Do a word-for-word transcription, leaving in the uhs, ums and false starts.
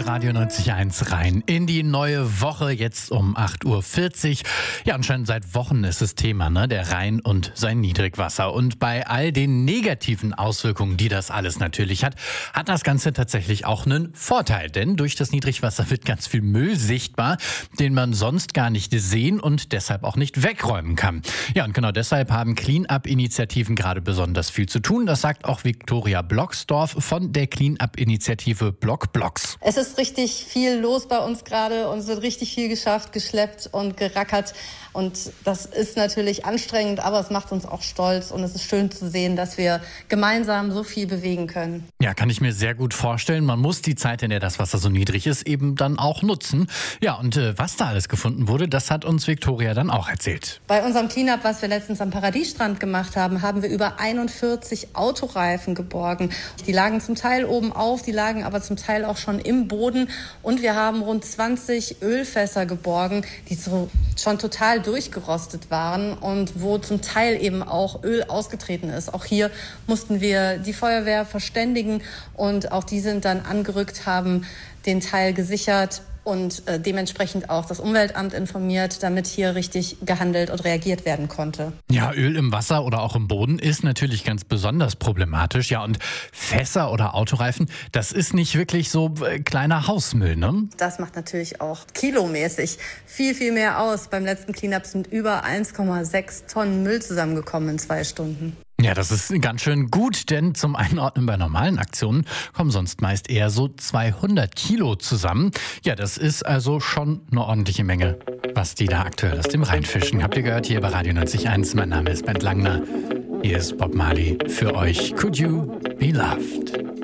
Radio neunzig Komma eins rein in die neue Woche, jetzt um acht Uhr vierzig. Ja, und schon seit Wochen ist das Thema, ne? Der Rhein und sein Niedrigwasser. Und bei all den negativen Auswirkungen, die das alles natürlich hat, hat das Ganze tatsächlich auch einen Vorteil. Denn durch das Niedrigwasser wird ganz viel Müll sichtbar, den man sonst gar nicht sehen und deshalb auch nicht wegräumen kann. Ja, und genau deshalb haben Clean-up-Initiativen gerade besonders viel zu tun. Das sagt auch Viktoria Blocksdorf von der Clean-up-Initiative Block Blocks. Es ist richtig viel los bei uns gerade und es wird richtig viel geschafft, geschleppt und gerackert. Und das ist natürlich anstrengend, aber es macht uns auch stolz und es ist schön zu sehen, dass wir gemeinsam so viel bewegen können. Ja, kann ich mir sehr gut vorstellen. Man muss die Zeit, in der das Wasser so niedrig ist, eben dann auch nutzen. Ja, und äh, was da alles gefunden wurde, das hat uns Viktoria dann auch erzählt. Bei unserem Cleanup, was wir letztens am Paradiesstrand gemacht haben, haben wir über einundvierzig Autoreifen geborgen. Die lagen zum Teil oben auf, die lagen aber zum Teil auch schon im Boden. Und wir haben rund zwanzig Ölfässer geborgen, die so schon total durchgerostet waren und wo zum Teil eben auch Öl ausgetreten ist. Auch hier mussten wir die Feuerwehr verständigen und auch die sind dann angerückt, haben den Teil gesichert und äh, dementsprechend auch das Umweltamt informiert, damit hier richtig gehandelt und reagiert werden konnte. Ja, Öl im Wasser oder auch im Boden ist natürlich ganz besonders problematisch. Ja, und Fässer oder Autoreifen, das ist nicht wirklich so äh, kleiner Hausmüll, ne? Das macht natürlich auch kilomäßig viel, viel mehr aus. Beim letzten Cleanup sind über eins Komma sechs Tonnen Müll zusammengekommen in zwei Stunden. Ja, das ist ganz schön gut, denn zum Einordnen bei normalen Aktionen kommen sonst meist eher so zweihundert Kilo zusammen. Ja, das ist also schon eine ordentliche Menge, was die da aktuell aus dem Rhein fischen. Habt ihr gehört hier bei Radio neunzig Komma eins? Mein Name ist Bernd Langner. Hier ist Bob Marley für euch. Could You Be Loved?